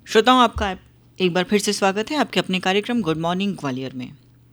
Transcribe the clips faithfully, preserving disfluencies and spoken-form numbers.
श्रोताओं, आपका एक बार फिर से स्वागत है आपके अपने कार्यक्रम गुड मॉर्निंग ग्वालियर में।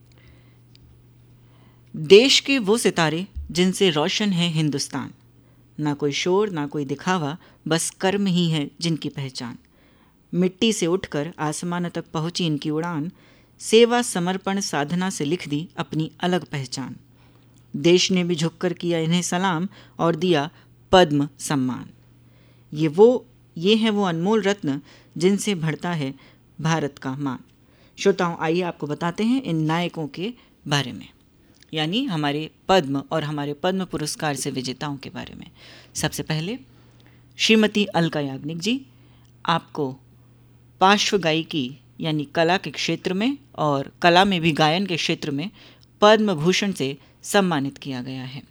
देश के वो सितारे जिनसे रोशन है हिंदुस्तान, ना कोई शोर ना कोई दिखावा, बस कर्म ही है जिनकी पहचान। मिट्टी से उठकर आसमान तक पहुंची इनकी उड़ान, सेवा समर्पण साधना से लिख दी अपनी अलग पहचान। देश ने भी झुककर किया इन्हें सलाम और दिया पद्म सम्मान। ये वो ये हैं वो अनमोल रत्न जिनसे बढ़ता है भारत का मान। श्रोताओं, आइए आपको बताते हैं इन नायकों के बारे में, यानी हमारे पद्म और हमारे पद्म पुरस्कार से विजेताओं के बारे में। सबसे पहले श्रीमती अलका याग्निक जी, आपको पार्श्व गायिकी यानी कला के क्षेत्र में और कला में भी गायन के क्षेत्र में पद्म भूषण से सम्मानित किया गया है।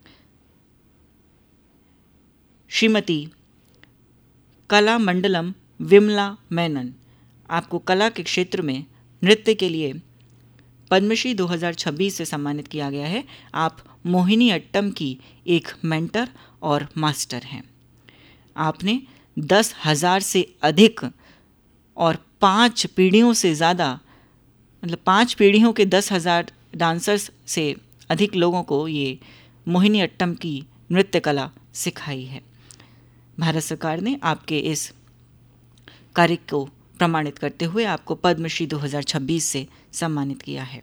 श्रीमती कला मंडलम विमला मेनन, आपको कला के क्षेत्र में नृत्य के लिए पद्मश्री दो हज़ार छब्बीस से सम्मानित किया गया है। आप मोहिनी अट्टम की एक मेंटर और मास्टर हैं। आपने दस हजार से अधिक और पाँच पीढ़ियों से ज़्यादा, मतलब पाँच पीढ़ियों के दस हजार डांसर्स से अधिक लोगों को ये मोहिनी अट्टम की नृत्य कला सिखाई है। भारत सरकार ने आपके इस कार्य को प्रमाणित करते हुए आपको पद्मश्री दो हज़ार छब्बीस से सम्मानित किया है।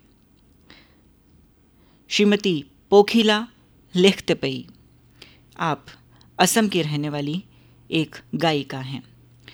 श्रीमती पोखिला लेख्तेपई, आप असम की रहने वाली एक गायिका हैं।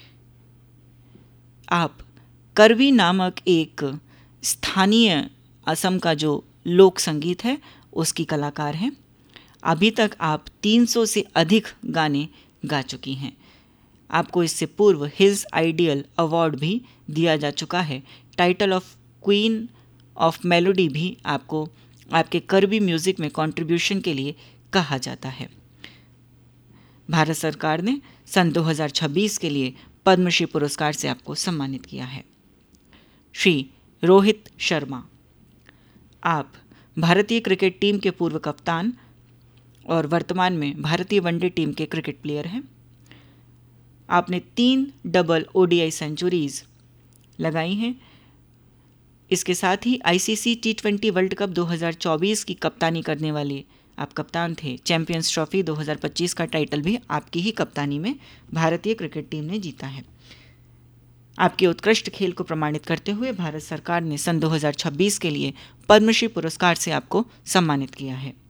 आप करवी नामक एक स्थानीय असम का जो लोक संगीत है उसकी कलाकार हैं। अभी तक आप तीन सौ से अधिक गाने गा चुकी हैं। आपको इससे पूर्व हिज आइडियल अवार्ड भी दिया जा चुका है। Title of queen of melody भी आपको आपके करवी म्यूज़िक में कंट्रीब्यूशन के लिए कहा जाता है। भारत सरकार ने सन दो हज़ार छब्बीस के लिए पद्मश्री पुरस्कार से आपको सम्मानित किया है। श्री रोहित शर्मा, आप भारतीय क्रिकेट टीम के पूर्व कप्तान और वर्तमान में भारतीय वनडे टीम के क्रिकेट प्लेयर हैं। आपने तीन डबल ओडीआई सेंचुरीज लगाई हैं। इसके साथ ही ICC T twenty world cup दो हज़ार चौबीस की कप्तानी करने वाले आप कप्तान थे। चैंपियंस ट्रॉफी दो हज़ार पच्चीस का टाइटल भी आपकी ही कप्तानी में भारतीय क्रिकेट टीम ने जीता है। आपके उत्कृष्ट खेल को प्रमाणित करते हुए भारत सरकार ने सन दो हज़ार छब्बीस के लिए पद्मश्री पुरस्कार से आपको सम्मानित किया है।